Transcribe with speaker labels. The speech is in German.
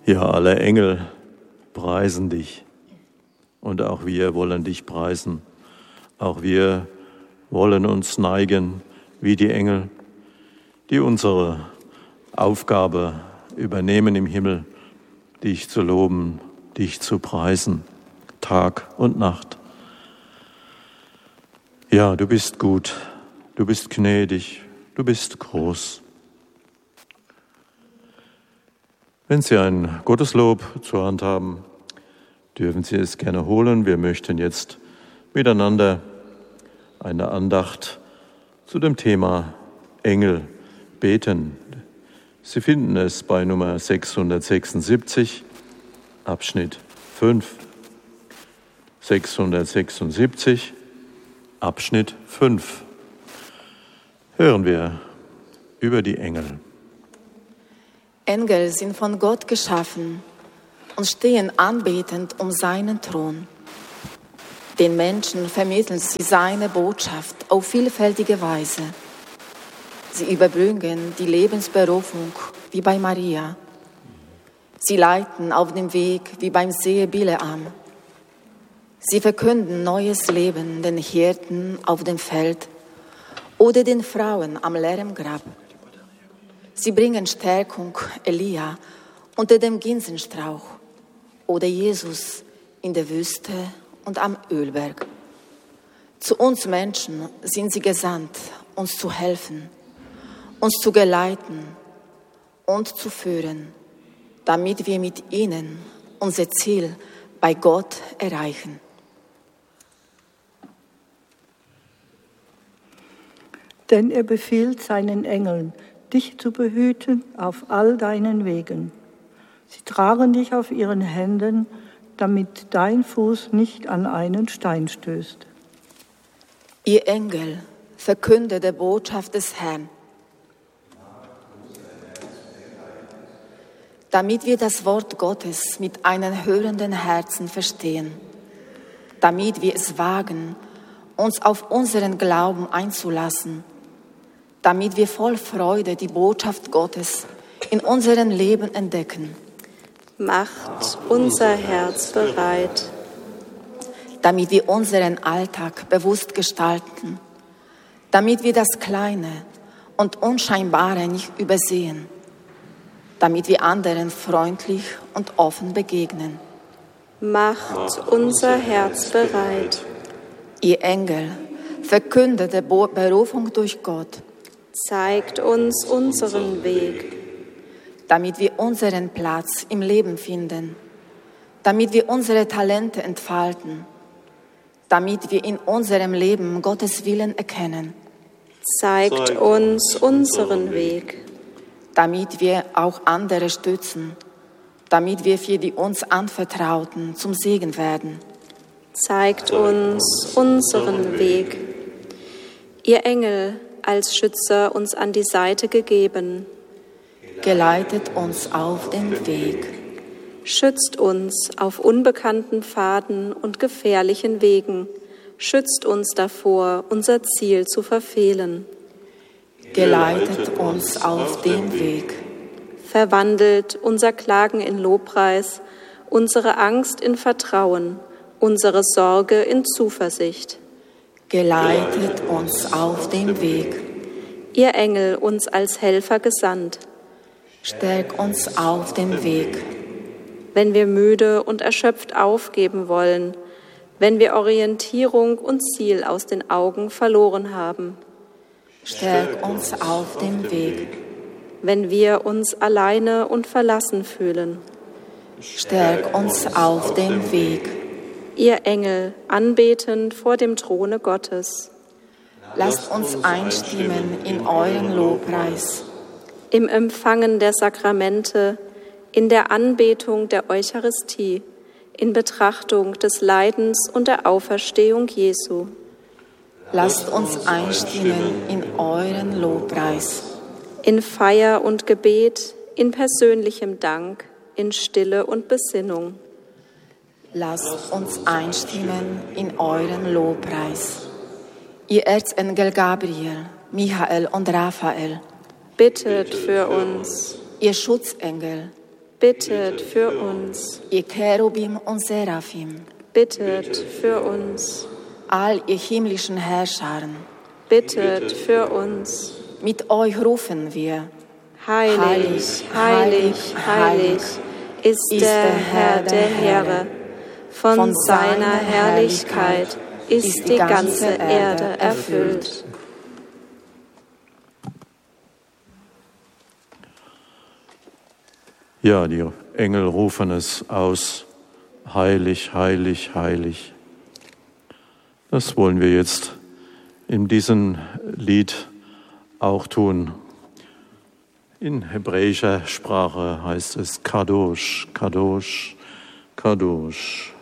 Speaker 1: Ja, alle Engel preisen dich und auch wir wollen dich preisen. Auch wir wollen uns neigen wie die Engel, die unsere Aufgabe übernehmen im Himmel, dich zu loben, dich zu preisen, Tag und Nacht. Ja, du bist gut, du bist gnädig, du bist groß. Wenn Sie ein Gotteslob zur Hand haben, dürfen Sie es gerne holen. Wir möchten jetzt miteinander eine Andacht zu dem Thema Engel beten. Sie finden es bei Nummer 676, Abschnitt 5. 676, Abschnitt 5. Hören wir über die Engel.
Speaker 2: Engel sind von Gott geschaffen und stehen anbetend um seinen Thron. Den Menschen vermitteln sie seine Botschaft auf vielfältige Weise. Sie überbringen die Lebensberufung wie bei Maria. Sie leiten auf dem Weg wie beim See Bileam. Sie verkünden neues Leben den Hirten auf dem Feld oder den Frauen am leeren Grab. Sie bringen Stärkung Elia unter dem Ginsenstrauch oder Jesus in der Wüste und am Ölberg. Zu uns Menschen sind sie gesandt, uns zu helfen, uns zu geleiten und zu führen, damit wir mit ihnen unser Ziel bei Gott erreichen.
Speaker 3: Denn er befiehlt seinen Engeln, dich zu behüten auf all deinen Wegen. Sie tragen dich auf ihren Händen, damit dein Fuß nicht an einen Stein stößt.
Speaker 2: Ihr Engel, verkündet die Botschaft des Herrn, damit wir das Wort Gottes mit einem hörenden Herzen verstehen, damit wir es wagen, uns auf unseren Glauben einzulassen, damit wir voll Freude die Botschaft Gottes in unserem Leben entdecken.
Speaker 4: Macht unser Herz bereit,
Speaker 2: damit wir unseren Alltag bewusst gestalten, damit wir das Kleine und Unscheinbare nicht übersehen, damit wir anderen freundlich und offen begegnen.
Speaker 4: Macht unser Herz bereit.
Speaker 2: Ihr Engel, verkündet die Berufung durch Gott,
Speaker 4: zeigt uns unseren Weg,
Speaker 2: damit wir unseren Platz im Leben finden, damit wir unsere Talente entfalten, damit wir in unserem Leben Gottes Willen erkennen.
Speaker 4: Zeigt uns unseren Weg,
Speaker 2: damit wir auch andere stützen, damit wir für die uns Anvertrauten zum Segen werden.
Speaker 4: Zeigt uns unseren Weg. Ihr Engel, als Schützer uns an die Seite gegeben,
Speaker 2: geleitet uns auf den Weg,
Speaker 4: schützt uns auf unbekannten Pfaden und gefährlichen Wegen, schützt uns davor, unser Ziel zu verfehlen,
Speaker 2: geleitet uns auf den Weg,
Speaker 4: verwandelt unser Klagen in Lobpreis, unsere Angst in Vertrauen, unsere Sorge in Zuversicht.
Speaker 2: Geleitet uns auf den Weg.
Speaker 4: Ihr Engel, uns als Helfer gesandt,
Speaker 2: stärk uns auf dem Weg.
Speaker 4: Wenn wir müde und erschöpft aufgeben wollen, wenn wir Orientierung und Ziel aus den Augen verloren haben,
Speaker 2: stärk uns auf dem Weg.
Speaker 4: Wenn wir uns alleine und verlassen fühlen,
Speaker 2: stärk uns auf dem Weg.
Speaker 4: Ihr Engel, anbetend vor dem Throne Gottes,
Speaker 2: lasst uns einstimmen in euren Lobpreis.
Speaker 4: Im Empfangen der Sakramente, in der Anbetung der Eucharistie, in Betrachtung des Leidens und der Auferstehung Jesu.
Speaker 2: Lasst uns einstimmen in euren Lobpreis.
Speaker 4: In Feier und Gebet, in persönlichem Dank, in Stille und Besinnung.
Speaker 2: Lasst uns einstimmen in euren Lobpreis. Ihr Erzengel Gabriel, Michael und Raphael,
Speaker 4: bittet für uns.
Speaker 2: Ihr Schutzengel,
Speaker 4: bittet für uns.
Speaker 2: Ihr Cherubim und Seraphim,
Speaker 4: Bittet für uns.
Speaker 2: all ihr himmlischen Herrscharen,
Speaker 4: Bittet für uns.
Speaker 2: mit euch rufen wir.
Speaker 4: Heilig, heilig, heilig ist der Herr der Heere. Von seiner Herrlichkeit ist die ganze Erde erfüllt.
Speaker 1: Ja, die Engel rufen es aus. Heilig, heilig, heilig. Das wollen wir jetzt in diesem Lied auch tun. In hebräischer Sprache heißt es Kadosh, Kadosh, Kadosh.